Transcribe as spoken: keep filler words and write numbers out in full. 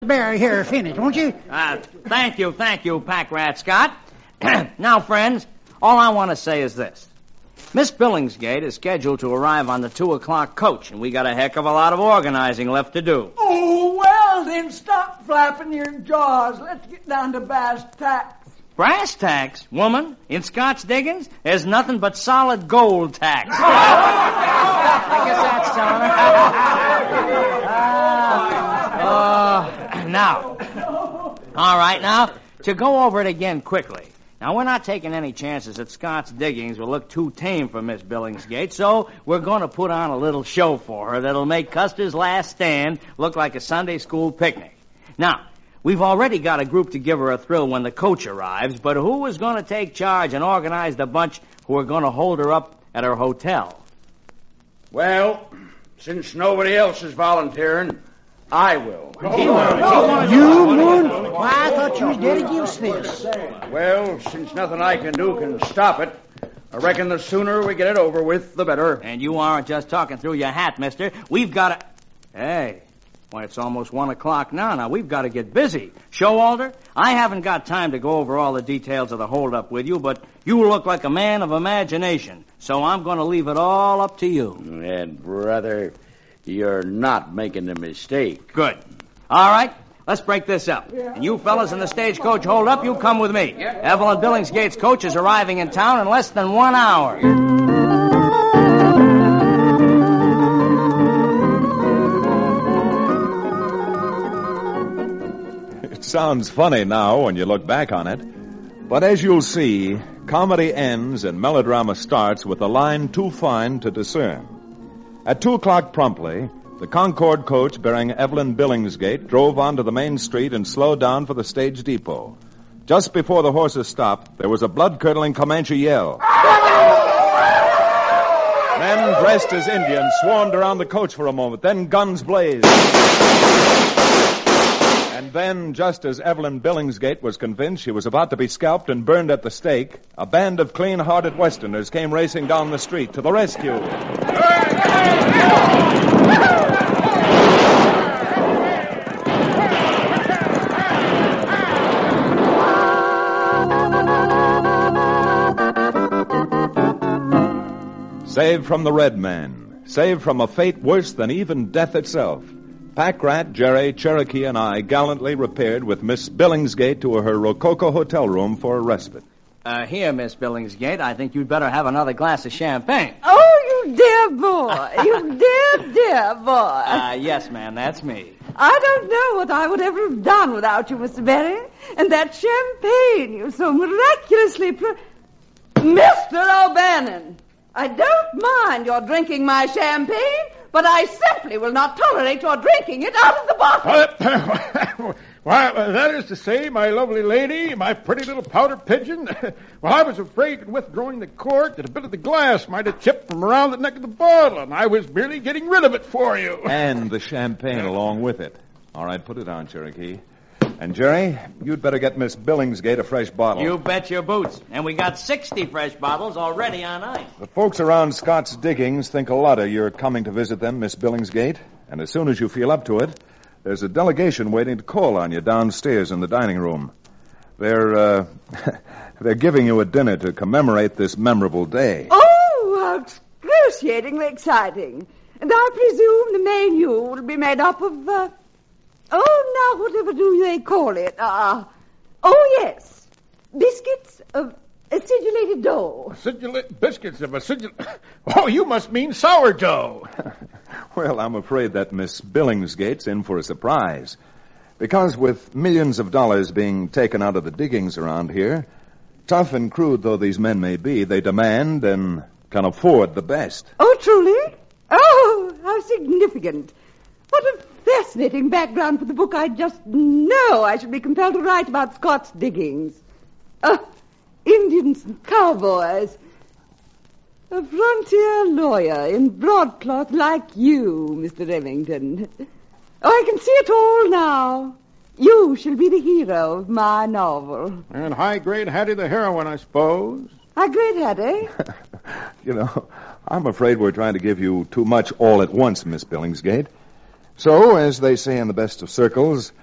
Barry here, finish, won't you? Uh, thank you, thank you, Pack Rat Scott. Now, friends, all I want to say is this. Miss Billingsgate is scheduled to arrive on the two o'clock coach, and we got a heck of a lot of organizing left to do. Oh, well, then stop flapping your jaws. Let's get down to brass tacks. Brass tacks, woman? In Scott's Diggings, there's nothing but solid gold tacks. I guess that's telling her. uh, now, all right, now, to go over it again quickly. Now, we're not taking any chances that Scott's Diggings will look too tame for Miss Billingsgate, so we're going to put on a little show for her that'll make Custer's Last Stand look like a Sunday school picnic. Now, we've already got a group to give her a thrill when the coach arrives, but who is going to take charge and organize the bunch who are going to hold her up at her hotel? Well, since nobody else is volunteering, I will. Oh, you would? Why, I thought you was dead against this. Well, since nothing I can do can stop it, I reckon the sooner we get it over with, the better. And you aren't just talking through your hat, mister. We've got to... Hey, well, it's almost one o'clock now. Now, we've got to get busy. Showalter, I haven't got time to go over all the details of the holdup with you, but you look like a man of imagination, so I'm going to leave it all up to you. And, brother, you're not making a mistake. Good. All right, let's break this up. And you fellas in the stagecoach hold up, you come with me. Evelyn Billingsgate's coach is arriving in town in less than one hour. It sounds funny now when you look back on it. But as you'll see, comedy ends and melodrama starts with a line too fine to discern. At two o'clock promptly, the Concord coach bearing Evelyn Billingsgate drove onto the main street and slowed down for the stage depot. Just before the horses stopped, there was a blood-curdling Comanche yell. Men dressed as Indians swarmed around the coach for a moment, then guns blazed. And then, just as Evelyn Billingsgate was convinced she was about to be scalped and burned at the stake, a band of clean-hearted Westerners came racing down the street to the rescue. Saved from the Red Man, saved from a fate worse than even death itself, Pack Rat, Jerry, Cherokee, and I gallantly repaired with Miss Billingsgate to her Rococo hotel room for a respite. Uh, here, Miss Billingsgate, I think you'd better have another glass of champagne. Oh, you dear boy. You dear, dear boy. Uh, yes, ma'am, that's me. I don't know what I would ever have done without you, Mister Berry. And that champagne you so miraculously... Pro- Mister O'Bannon, I don't mind your drinking my champagne, but I simply will not tolerate your drinking it out of the bottle. Why, that is to say, my lovely lady, my pretty little powder pigeon, well, I was afraid in withdrawing the cork that a bit of the glass might have chipped from around the neck of the bottle, and I was merely getting rid of it for you. And the champagne along with it. All right, put it on, Cherokee. And, Jerry, you'd better get Miss Billingsgate a fresh bottle. You bet your boots. And we got sixty fresh bottles already on ice. The folks around Scott's Diggings think a lot of your coming to visit them, Miss Billingsgate. And as soon as you feel up to it, there's a delegation waiting to call on you downstairs in the dining room. They're, uh, they're giving you a dinner to commemorate this memorable day. Oh, how excruciatingly exciting. And I presume the menu will be made up of, uh, oh, now, whatever do they call it? Uh, oh, yes, biscuits of acidulated dough. Acidulated biscuits of acidulated... Oh, you must mean sourdough. Well, I'm afraid that Miss Billingsgate's in for a surprise. Because with millions of dollars being taken out of the diggings around here, tough and crude though these men may be, they demand and can afford the best. Oh, truly? Oh, how significant. What a fascinating background for the book I just know I should be compelled to write about Scott's Diggings. Uh, Indians and cowboys. A frontier lawyer in broadcloth like you, Mister Remington. Oh, I can see it all now. You shall be the hero of my novel. And high-grade Hattie the heroine, I suppose. High-grade Hattie? You know, I'm afraid we're trying to give you too much all at once, Miss Billingsgate. So, as they say in the best of circles,